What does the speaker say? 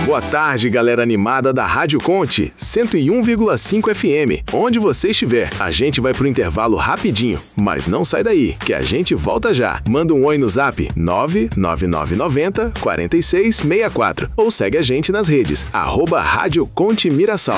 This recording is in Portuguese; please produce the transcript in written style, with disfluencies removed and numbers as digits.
Boa tarde, galera animada da Rádio Conte, 101,5 FM. Onde você estiver, a gente vai pro intervalo rapidinho. Mas não sai daí, que a gente volta já. Manda um oi no zap 99990 4664 ou segue a gente nas redes, @Rádio Conte Mirassol.